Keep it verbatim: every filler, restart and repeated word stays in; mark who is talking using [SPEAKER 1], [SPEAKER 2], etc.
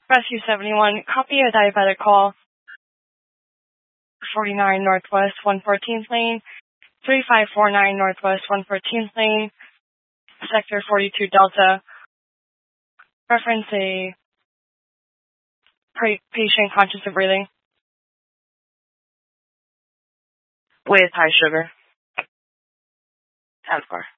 [SPEAKER 1] Rescue seventy-one, copy a diabetic call. forty-nine Northwest one fourteenth Lane, three five four nine Northwest one fourteenth Lane, Sector forty-two Delta. Reference a patient conscious of breathing.
[SPEAKER 2] With high sugar. Out of car.